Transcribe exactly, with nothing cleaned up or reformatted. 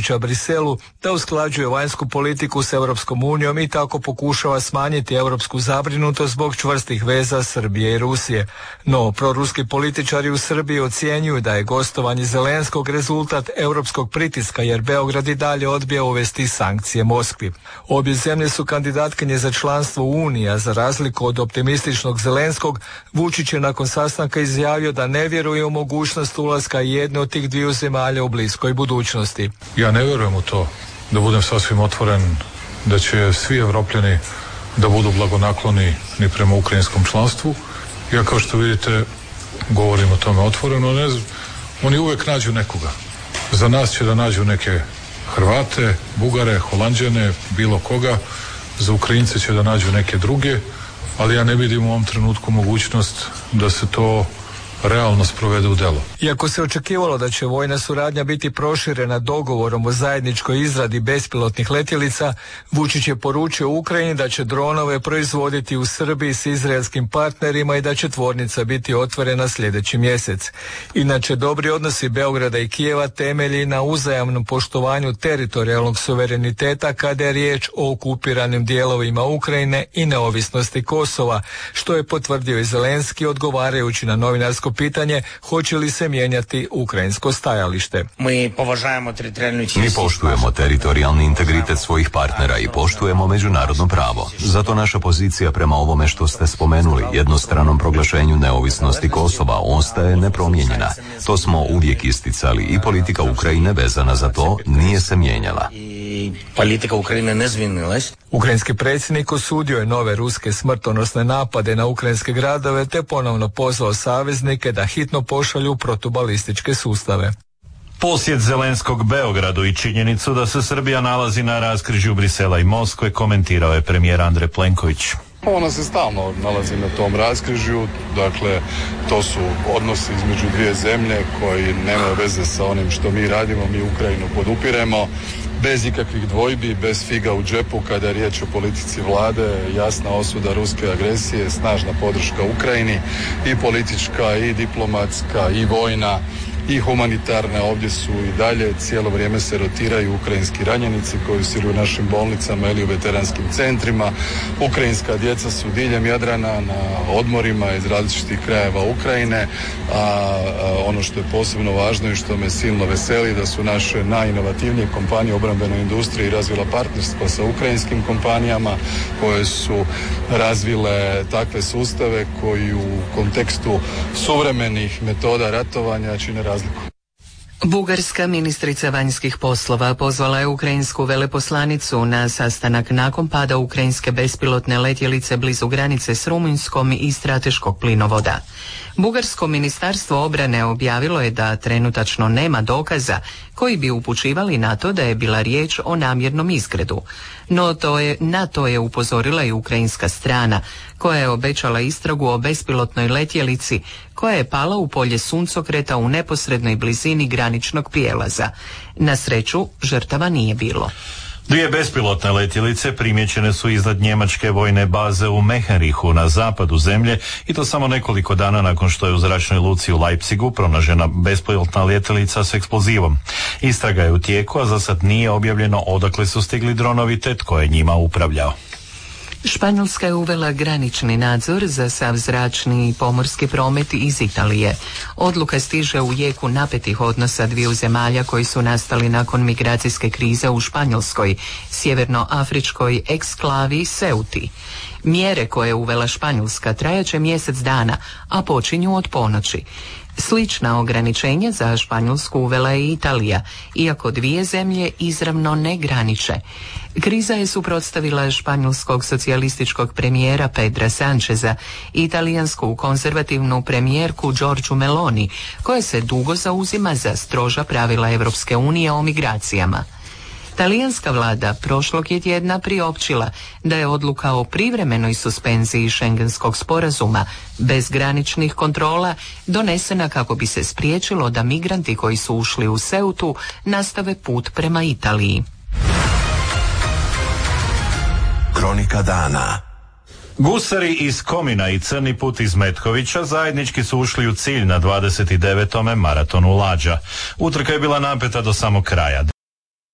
Vučića Briselu da usklađuje vanjsku politiku s Europskom unijom i tako pokušava smanjiti europsku zabrinutost zbog čvrstih veza Srbije i Rusije. No, proruski političari u Srbiji ocjenjuju da je gostovanje Zelenskog rezultat europskog pritiska jer Beograd i dalje odbija uvesti sankcije Moskvi. Obje zemlje su kandidatkinje za članstvo u Uniji, a za razliku od optimističnog Zelenskog, Vučić je nakon sastanka izjavio da ne vjeruje u mogućnost ulaska jedne od tih dviju zemalja u bliskoj budućnosti. Ja ne vjerujem u to, da budem sasvim otvoren, da će svi Evropljani da budu blagonakloni ni prema ukrajinskom članstvu. Ja, kao što vidite, govorim o tome otvoreno, ne znam, oni uvek nađu nekoga. Za nas će da nađu neke Hrvate, Bugare, Holanđane, bilo koga. Za Ukrajince će da nađu neke druge, ali ja ne vidim u ovom trenutku mogućnost da se to realno sprovede u delo. Iako se očekivalo da će vojna suradnja biti proširena dogovorom o zajedničkoj izradi bespilotnih letjelica, Vučić je poručio Ukrajini da će dronove proizvoditi u Srbiji s izraelskim partnerima i da će tvornica biti otvorena sljedeći mjesec. Inače, dobri odnosi Beograda i Kijeva temelji na uzajamnom poštovanju teritorijalnog suvereniteta kada je riječ o okupiranim dijelovima Ukrajine i neovisnosti Kosova, što je potvrdio i Zelenski odgovarajući na novinarsko pitanje hoće li se mijenjati ukrajinsko stajalište. Mi poštujemo teritorijalni integritet svojih partnera i poštujemo međunarodno pravo. Zato naša pozicija prema ovome što ste spomenuli, jednostranom proglašenju neovisnosti Kosova, ostaje nepromijenjena. To smo uvijek isticali i politika Ukrajine vezana za to nije se mijenjala. Politika Ukrajine ne zvinila. Ukrajinski predsjednik osudio je nove ruske smrtonosne napade na ukrajinske gradove te ponovno pozvao saveznike da hitno pošalju protubalističke sustave. Posjet Zelenskog Beogradu i činjenicu da se Srbija nalazi na raskrižju Brisela i Moskve komentirao je premijer Andrej Plenković. Ona se stalno nalazi na tom raskrižju, dakle to su odnosi između dvije zemlje koji nemaju veze sa onim što mi radimo, mi Ukrajinu podupiremo. Bez ikakvih dvojbi, bez figa u džepu kada je riječ o politici vlade, jasna osuda ruske agresije, snažna podrška Ukrajini i politička i diplomatska i vojna i humanitarne. Ovdje su i dalje, cijelo vrijeme se rotiraju ukrajinski ranjenici koji su u našim bolnicama ili u veteranskim centrima. Ukrajinska djeca su diljem Jadrana na odmorima iz različitih krajeva Ukrajine, a, a ono što je posebno važno i što me silno veseli da su naše najinovativnije kompanije u obrambenoj industriji razvila partnerstvo sa ukrajinskim kompanijama koje su razvile takve sustave koji u kontekstu suvremenih metoda ratovanja čine razliku. Bugarska ministrica vanjskih poslova pozvala je ukrajinsku veleposlanicu na sastanak nakon pada ukrajinske bespilotne letjelice blizu granice s Rumunjskom i strateškog plinovoda. Bugarsko ministarstvo obrane objavilo je da trenutačno nema dokaza koji bi upućivali na to da je bila riječ o namjernom izgredu. No to je, na to je upozorila i ukrajinska strana, koja je obećala istragu o bespilotnoj letjelici koja je pala u polje suncokreta u neposrednoj blizini graničnog prijelaza. Na sreću, žrtava nije bilo. Dvije bespilotne letjelice primjećene su iznad njemačke vojne baze u Meherichu na zapadu zemlje i to samo nekoliko dana nakon što je u zračnoj luci u Leipzigu pronađena bespilotna letjelica s eksplozivom. Istraga je u tijeku, a za sad nije objavljeno odakle su stigli dronovi te tko je njima upravljao. Španjolska je uvela granični nadzor za sav zračni i pomorski promet iz Italije. Odluka stiže u jeku napetih odnosa dviju zemalja koji su nastali nakon migracijske krize u Španjolskoj, sjevernoafričkoj eksklavi Ceuti. Mjere koje je uvela Španjolska trajaće mjesec dana, a počinju od ponoći. Slična ograničenja za Španjolsku uvela je i Italija, iako dvije zemlje izravno ne graniče. Kriza je suprotstavila španjolskog socijalističkog premijera Pedra Sancheza i italijansku konzervativnu premijerku Giorgiu Meloni, koja se dugo zauzima za stroža pravila Europske unije o migracijama. Talijanska vlada prošlog je tjedna priopćila da je odluka o privremenoj suspenziji Schengenskog sporazuma bez graničnih kontrola donesena kako bi se spriječilo da migranti koji su ušli u Ceutu nastave put prema Italiji. Kronika dana. Gusari iz Komina i Crni put iz Metkovića zajednički su ušli u cilj na dvadeset devetome maratonu lađa. Utrka je bila napeta do samog kraja.